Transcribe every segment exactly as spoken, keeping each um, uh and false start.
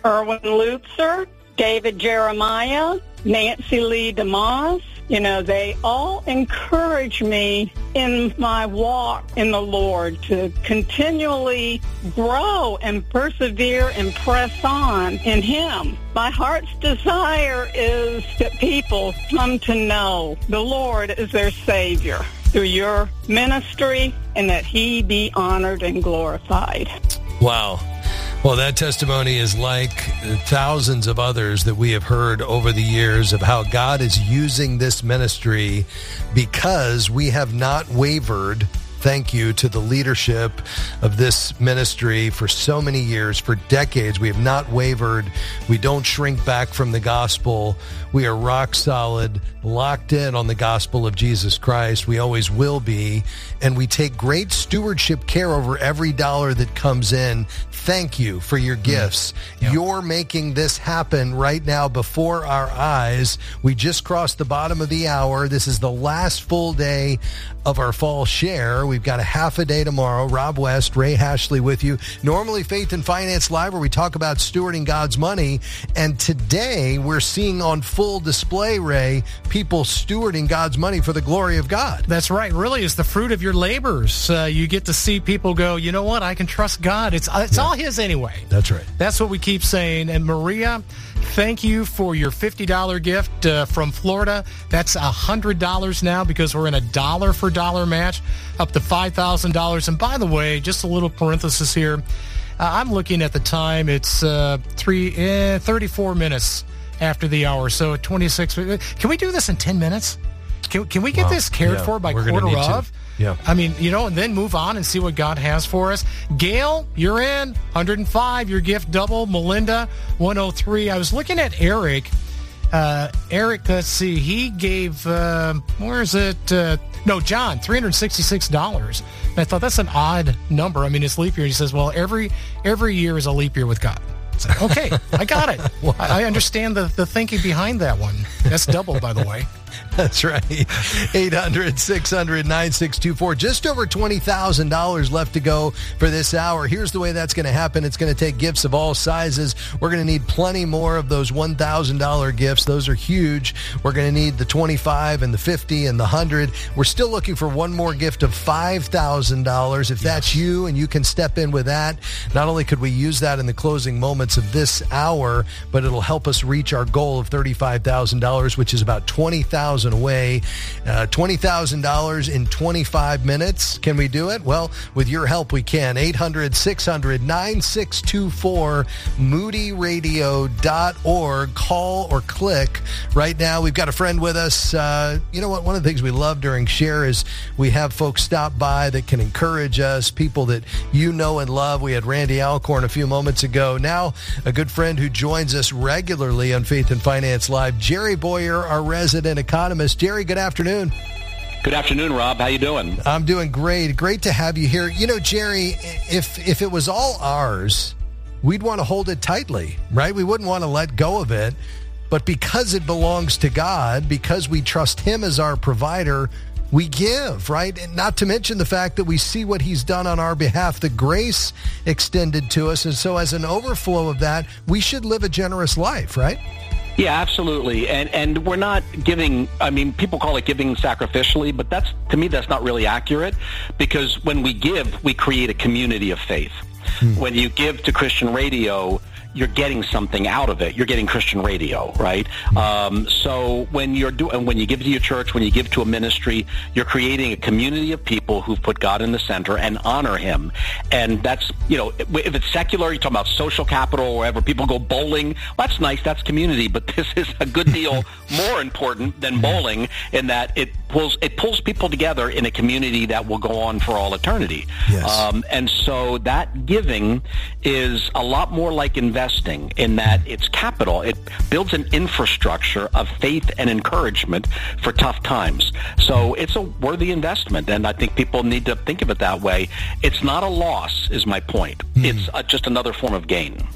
Erwin Lutzer, David Jeremiah, Nancy Lee DeMoss. You know, they all encourage me in my walk in the Lord to continually grow and persevere and press on in Him. My heart's desire is that people come to know the Lord as their Savior through your ministry, and that He be honored and glorified. Wow. Well, that testimony is like thousands of others that we have heard over the years of how God is using this ministry because we have not wavered. Thank you to the leadership of this ministry for so many years, for decades. We have not wavered. We don't shrink back from the gospel. We are rock solid, locked in on the gospel of Jesus Christ. We always will be. And we take great stewardship care over every dollar that comes in. Thank you for your gifts. Yep. You're making this happen right now before our eyes. We just crossed the bottom of the hour. This is the last full day of our fall share. We've got a half a day tomorrow. Rob West, Ray Hashley with you. Normally Faith and Finance Live, where we talk about stewarding God's money. And today we're seeing on full display, Ray, people stewarding God's money for the glory of God. That's right. Really, it's the fruit of your labors. Uh, you get to see people go, you know what? I can trust God. It's, it's yeah. all His anyway. That's right. That's what we keep saying. And Maria, thank you for your fifty dollars gift uh, from Florida. That's one hundred dollars now because we're in a dollar for dollar match up to five thousand dollars. And by the way, just a little parenthesis here. Uh, I'm looking at the time. It's uh, three, eh, thirty-four minutes after the hour. So twenty-six. Can we do this in ten minutes? Can, can we get wow. this cared yeah, for by quarter of? To. Yeah. I mean, you know, and then move on and see what God has for us. Gail, you're in. one hundred five, your gift double. Melinda, one oh three. I was looking at Eric. Uh, Eric, let's see, he gave, uh, where is it? Uh, no, John, three hundred sixty-six dollars. And I thought that's an odd number. I mean, it's leap year. He says, well, every every year is a leap year with God. It's like, okay, I got it. Wow. I, I understand the, the thinking behind that one. That's double, by the way. That's right. eight hundred, six hundred, nine six two four. Just over twenty thousand dollars left to go for this hour. Here's the way that's going to happen. It's going to take gifts of all sizes. We're going to need plenty more of those one thousand dollars gifts. Those are huge. We're going to need the twenty-five and the fifty and the one hundred. We're still looking for one more gift of five thousand dollars. If that's you and you can step in with that, not only could we use that in the closing moments of this hour, but it'll help us reach our goal of thirty-five thousand dollars, which is about twenty thousand away. Uh, twenty thousand dollars in twenty-five minutes. Can we do it? Well, with your help, we can. eight hundred, six hundred, nine six two four, moody radio dot org. Call or click. Right now, we've got a friend with us. Uh, you know what? One of the things we love during Share is we have folks stop by that can encourage us, people that you know and love. We had Randy Alcorn a few moments ago. Now, a good friend who joins us regularly on Faith and Finance Live, Jerry Boyer, our resident economist. Jerry, good afternoon. Good afternoon, Rob. How you doing? I'm doing great. Great to have you here. You know, Jerry, if if it was all ours, we'd want to hold it tightly, right? We wouldn't want to let go of it. But because it belongs to God, because we trust Him as our provider, we give, right? And not to mention the fact that we see what He's done on our behalf, the grace extended to us. And so as an overflow of that, we should live a generous life, right? Yeah, absolutely. And and we're not giving, I mean, people call it giving sacrificially, but that's, to me, that's not really accurate, because when we give, we create a community of faith. Hmm. When you give to Christian radio, you're getting something out of it. You're getting Christian radio, right? Um, so when you're doing, when you give to your church, when you give to a ministry, you're creating a community of people who've put God in the center and honor Him. And that's, you know, if it's secular, you're talking about social capital or wherever people go bowling. Well, that's nice. That's community. But this is a good deal more important than bowling, in that it pulls it pulls people together in a community that will go on for all eternity. Yes. Um, and so that giving is a lot more like investing. In that it's capital. It builds an infrastructure of faith and encouragement for tough times. So it's a worthy investment, and I think people need to think of it that way. It's not a loss, is my point. Mm. It's uh, just another form of gain.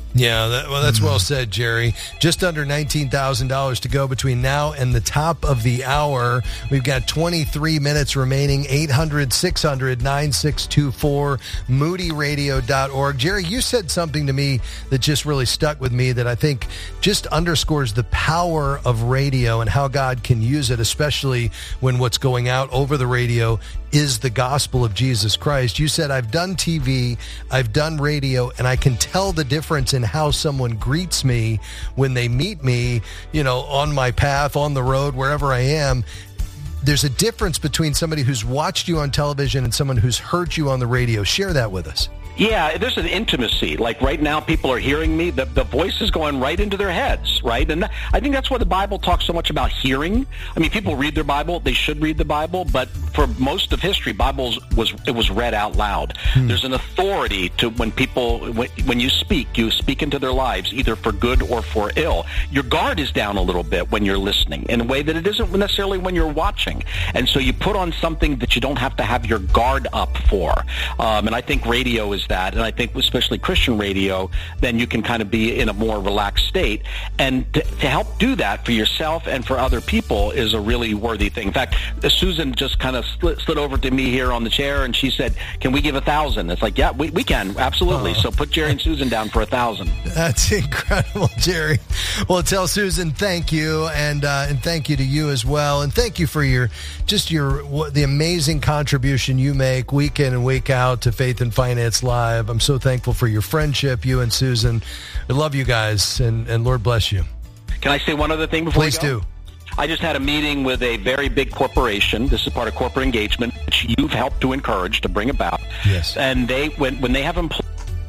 Yeah, that, well, that's well said, Jerry. Just under nineteen thousand dollars to go between now and the top of the hour. We've got twenty-three minutes remaining. eight hundred, six hundred, nine six two four, moody radio dot org. Jerry, you said something to me that just really stuck with me that I think just underscores the power of radio and how God can use it, especially when what's going out over the radio is the gospel of Jesus Christ. You said, I've done T V, I've done radio, and I can tell the difference in how someone greets me when they meet me, you know, on my path, on the road, wherever I am. There's a difference between somebody who's watched you on television and someone who's heard you on the radio. Share that with us. Yeah, there's an intimacy. Like right now, people are hearing me. The, the voice is going right into their heads, right? And I think that's why the Bible talks so much about hearing. I mean, people read their Bible. They should read the Bible. But for most of history, Bibles was it was read out loud. Hmm. There's an authority to when people, when, when you speak, you speak into their lives, either for good or for ill. Your guard is down a little bit when you're listening in a way that it isn't necessarily when you're watching. And so you put on something that you don't have to have your guard up for. Um, and I think radio is that, and I think especially Christian radio, then you can kind of be in a more relaxed state. And to, to help do that for yourself and for other people is a really worthy thing. In fact, Susan just kind of slid, slid over to me here on the chair, and she said, can we give a thousand? It's like, yeah, we, we can, absolutely. Oh. So put Jerry and Susan down for a thousand. That's incredible, Jerry. Well, tell Susan thank you, and uh, and thank you to you as well, and thank you for your just your what, the amazing contribution you make week in and week out to Faith and Finance Live. I'm so thankful for your friendship, you and Susan. I love you guys, and, and Lord bless you. Can I say one other thing before Please we go? do. I just had a meeting with a very big corporation. This is part of corporate engagement, which you've helped to encourage, to bring about. Yes. And they, when, when they have employees,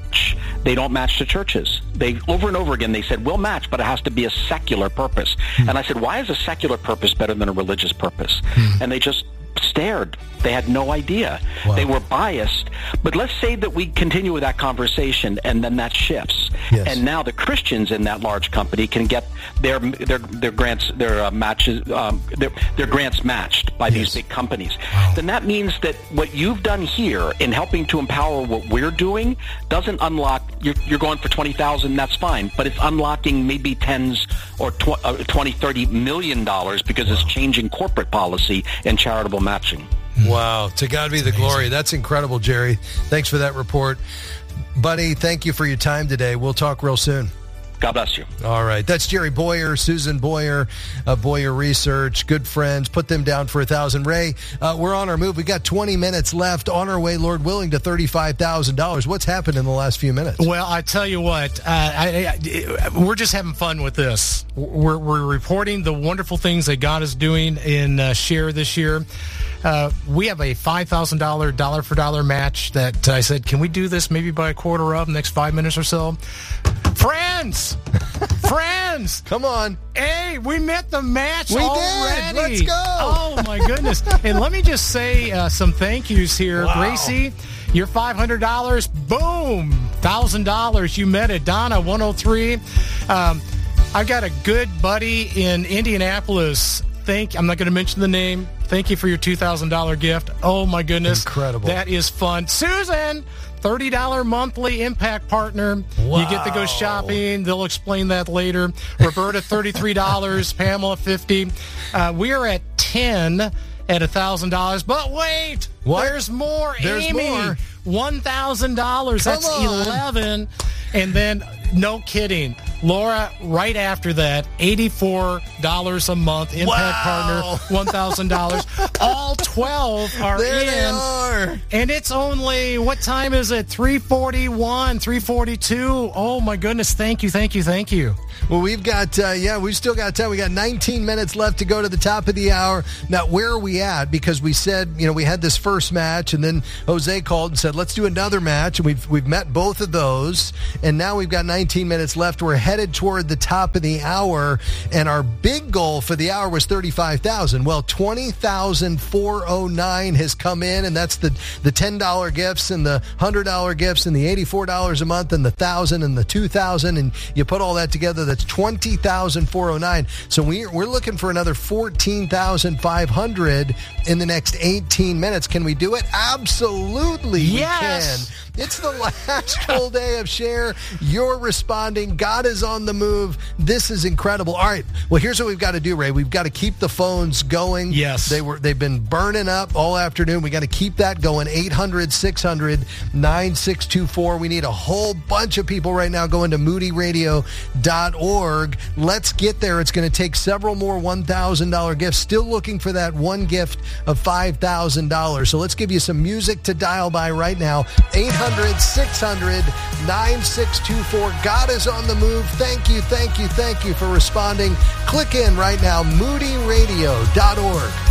they don't match the churches. They over and over again, they said, we'll match, but it has to be a secular purpose. Hmm. And I said, why is a secular purpose better than a religious purpose? Hmm. And they just stared. They had no idea. Wow. They were biased. But let's say that we continue with that conversation, and then that shifts. Yes. And now the Christians in that large company can get their their their grants, their uh, matches, um, their their grants matched by yes. these big companies. Wow. Then that means that what you've done here in helping to empower what we're doing doesn't unlock. You're, you're going for twenty thousand. That's fine, but it's unlocking maybe tens or tw- uh, twenty, thirty million dollars because wow. it's changing corporate policy and charitable matching. Wow. To God be the glory. That's incredible, Jerry. Thanks for that report. Buddy, thank you for your time today. We'll talk real soon. God bless you. All right. That's Jerry Boyer, Susan Boyer, uh, Boyer Research. Good friends. Put them down for a thousand. Ray, uh, we're on our move. We got twenty minutes left, on our way, Lord willing, to thirty-five thousand dollars. What's happened in the last few minutes? Well, I tell you what, uh, I, I, we're just having fun with this. We're, we're reporting the wonderful things that God is doing in uh, Share this year. Uh, we have a five thousand dollars dollar for dollar match that I said, can we do this maybe by a quarter of the next five minutes or so? Friends! Friends! Come on. Hey, we met the match we already. Did. Let's go. Oh, my goodness. And let me just say uh, some thank yous here. Wow. Gracie, your five hundred dollars, boom, one thousand dollars. You met it. Donna, one oh three. Um, I've got a good buddy in Indianapolis. Thank, I'm not going to mention the name. Thank you for your two thousand dollars gift. Oh, my goodness. Incredible. That is fun. Susan, thirty dollars monthly impact partner. Wow. You get to go shopping. They'll explain that later. Roberta, thirty-three dollars. Pamela, fifty dollars. Uh, we are at ten at one thousand dollars. But wait, what? There's more. There's Amy, more. one thousand dollars. Come That's on. eleven. And then, no kidding, Laura, right after that, eighty-four dollars a month, impact wow. partner, one thousand dollars. All twelve are there in. They are. And it's only, what time is it? three forty-one, three forty-two. Oh, my goodness. Thank you, thank you, thank you. Well, we've got, uh, yeah, we've still got time. We got nineteen minutes left to go to the top of the hour. Now, where are we at? Because we said, you know, we had this first match, and then Jose called and said, let's do another match. And we've, we've met both of those. And now we've got nineteen minutes left. We're headed toward the top of the hour, and our big goal for the hour was thirty-five thousand. Well, twenty thousand four hundred nine has come in, and that's the, the ten dollar gifts and the one hundred dollar gifts and the eighty-four dollars a month and the one thousand and the two thousand, and you put all that together, that's twenty thousand four hundred nine. So we're, we're looking for another fourteen thousand five hundred in the next eighteen minutes. Can we do it? Absolutely, yes. we can. It's the last full day of Share. You're responding. God is on the move. This is incredible. All right. Well, here's what we've got to do, Ray. We've got to keep the phones going. Yes. They were, they've been burning up all afternoon. We got to keep that going. eight hundred, six hundred, nine six two four. We need a whole bunch of people right now going to moody radio dot org. Let's get there. It's going to take several more one thousand dollars gifts. Still looking for that one gift of five thousand dollars. So let's give you some music to dial by right now. eight hundred, six hundred, nine six two four. God is on the move. Thank you, thank you, thank you for responding. Click in right now, moody radio dot org.